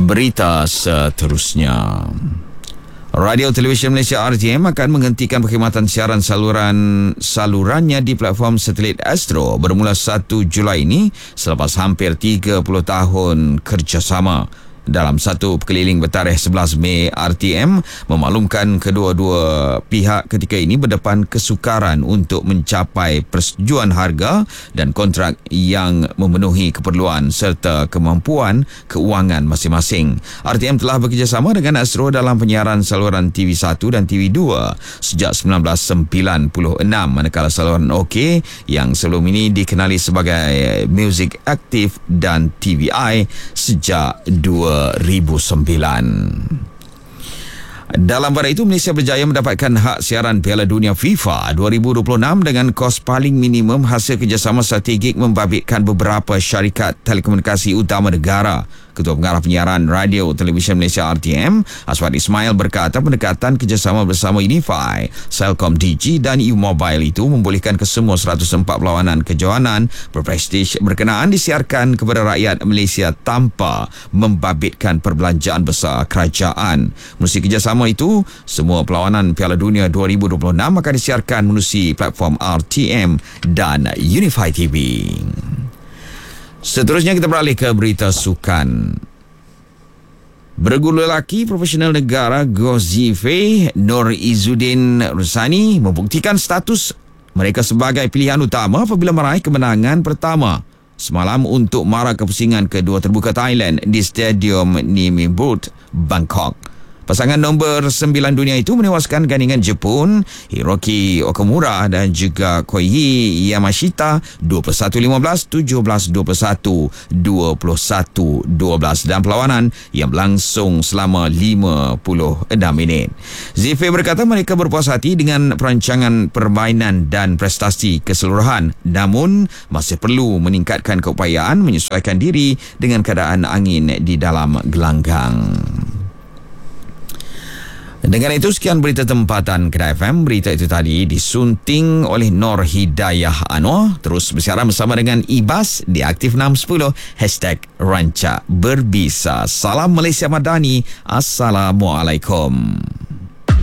Berita seterusnya. Radio Televisyen Malaysia RTM akan menghentikan perkhidmatan siaran salurannya di platform satelit Astro bermula 1 Julai ini selepas hampir 30 tahun kerjasama. Dalam satu perkeliling bertarikh 11 Mei, RTM memaklumkan kedua-dua pihak ketika ini berdepan kesukaran untuk mencapai persetujuan harga dan kontrak yang memenuhi keperluan serta kemampuan keuangan masing-masing. RTM telah bekerjasama dengan Astro dalam penyiaran saluran TV1 dan TV2 sejak 1996, manakala saluran OK yang sebelum ini dikenali sebagai Music Active dan TVI sejak 2009. Dalam pada itu, Malaysia berjaya mendapatkan hak siaran Piala Dunia FIFA 2026 dengan kos paling minimum hasil kerjasama strategik membabitkan beberapa syarikat telekomunikasi utama negara. Ketua Pengarah Penyiaran Radio Televisyen Malaysia RTM, Aswad Ismail berkata pendekatan kerjasama bersama Unify, Celcom Digi dan U-Mobile itu membolehkan kesemua 104 perlawanan kejohanan berprestij berkenaan disiarkan kepada rakyat Malaysia tanpa membabitkan perbelanjaan besar kerajaan. Menerusi kerjasama itu, semua perlawanan Piala Dunia 2026 akan disiarkan menerusi platform RTM dan Unify TV. Seterusnya kita beralih ke berita sukan. Bergula lelaki profesional negara Ghazife Nur Izzuddin Rusani membuktikan status mereka sebagai pilihan utama apabila meraih kemenangan pertama semalam untuk mara kepusingan kedua terbuka Thailand di Stadium Nimibut, Bangkok. Pasangan nombor 9 dunia itu menewaskan gandingan Jepun Hiroki Okamura dan juga Koichi Yamashita 21-15, 17-21, 21-12 dan perlawanan yang berlangsung selama 56 minit. Zife berkata mereka berpuas hati dengan perancangan permainan dan prestasi keseluruhan, namun masih perlu meningkatkan keupayaan menyesuaikan diri dengan keadaan angin di dalam gelanggang. Dengan itu, sekian berita tempatan Kedah FM. Berita itu tadi disunting oleh Nur Hidayah Anwar. Terus bersiaran bersama dengan Ibas di Aktif 610 #Ranca Berbisa. Salam Malaysia Madani. Assalamualaikum.